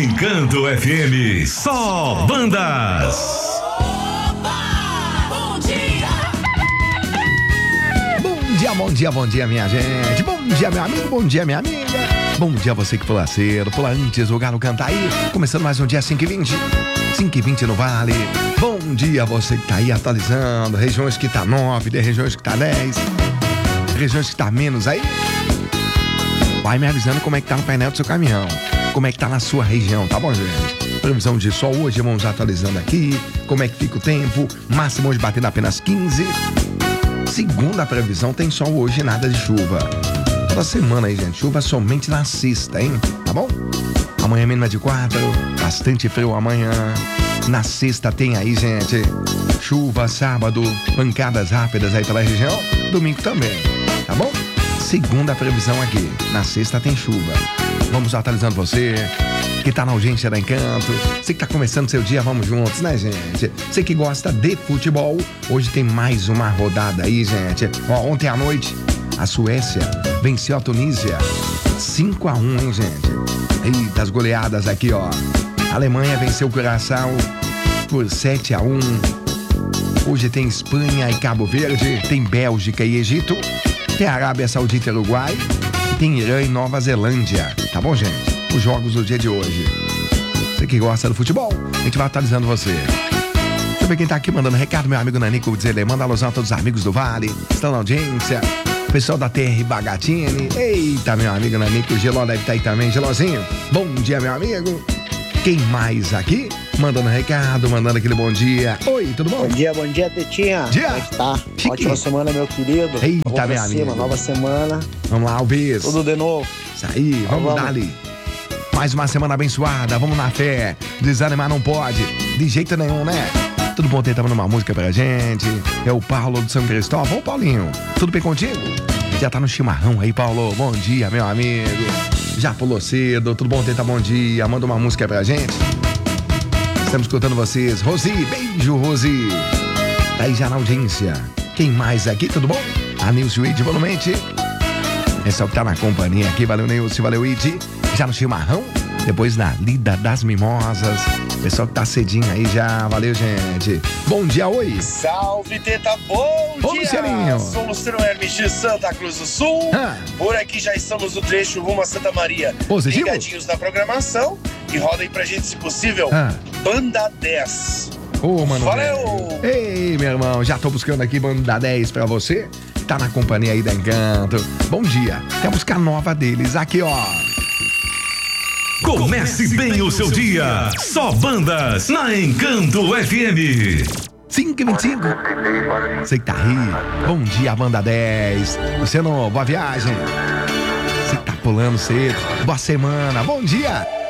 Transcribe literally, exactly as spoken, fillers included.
Encanto F M, só bandas. Bom dia, bom dia, bom dia, minha gente. Bom dia, meu amigo, bom dia, minha amiga. Bom dia você que pula cedo, pula antes, o galo canta aí. Começando mais um dia cinco e vinte. cinco e vinte no Vale. Bom dia você que tá aí atualizando. Regiões que tá nove, de regiões que tá dez. Regiões que tá menos aí. Vai me avisando como é que tá no painel do seu caminhão. Como é que tá na sua região, tá bom, gente? Previsão de sol hoje, vamos atualizando aqui. Como é que fica o tempo? Máximo hoje batendo apenas quinze. Segunda previsão, tem sol hoje, nada de chuva. Toda semana aí, gente, chuva somente na sexta, hein? Tá bom? Amanhã mínima de quatro, bastante frio amanhã. Na sexta tem aí, gente, chuva, sábado, pancadas rápidas aí pela região. Domingo também, tá bom? Segunda previsão aqui, na sexta tem chuva. Vamos atualizando você que tá na audiência da Encanto. Você que tá começando seu dia, vamos juntos, né, gente? Você que gosta de futebol, hoje tem mais uma rodada aí, gente. Ó, ontem à noite, a Suécia venceu a Tunísia cinco a um, hein, gente? Eita, as goleadas aqui, ó. A Alemanha venceu o Curaçao por sete a um. Hoje tem Espanha e Cabo Verde, tem Bélgica e Egito, tem Arábia Saudita e Uruguai, tem Irã e Nova Zelândia. Tá bom, gente? Os jogos do dia de hoje. Você que gosta do futebol, a gente vai atualizando você. Deixa eu ver quem tá aqui mandando recado, meu amigo Nanico Dizer, manda alusão a todos os amigos do Vale, estão na audiência. Pessoal da T R Bagatini. Eita, meu amigo Nanico, o Geló deve estar aí também. Gelozinho, bom dia, meu amigo. Quem mais aqui? Mandando recado, mandando aquele bom dia. Oi, tudo bom? Bom dia, bom dia, Tetinha. Dia. Como é que tá? Chique. Ótima semana, meu querido. Eita, meu amigo. Nova semana. Vamos lá, Alves. Tudo de novo. Isso aí, vamos, vamos. Dali. Mais uma semana abençoada, vamos na fé. Desanimar não pode, de jeito nenhum, né? Tudo bom, tentando uma música pra gente. É o Paulo do São Cristóvão. Ô, Paulinho, tudo bem contigo? Já tá no chimarrão aí, Paulo. Bom dia, meu amigo. Já pulou cedo, tudo bom, tenta bom dia. Manda uma música pra gente. Estamos escutando vocês. Rosi, beijo, Rosi. Tá aí já na audiência. Quem mais aqui, tudo bom? A Nilce Wade, volumente. Pessoal que tá na companhia aqui, valeu Nilce, valeu Wade. Já no chimarrão, depois na lida das mimosas. Pessoal que tá cedinho aí já, valeu, gente. Bom dia, oi. Salve, Teta, bom Ô, dia. Lucianinho. Sou Luciano Hermes de Santa Cruz do Sul. Ah. Por aqui já estamos no trecho rumo a Santa Maria. Positivo? Ligadinhos na programação. E roda aí pra gente, se possível, Ah. Banda dez. Ô, mano. Valeu! Ei, meu irmão, já tô buscando aqui Banda dez pra você. Tá na companhia aí da Encanto. Bom dia. Quer buscar nova deles aqui, ó. Comece bem o seu dia. Só bandas na Encanto F M. cinco e vinte e cinco. Você que tá aí. Bom dia, Banda dez. Luciano, boa viagem. Você que tá pulando cedo. Boa semana. Bom dia.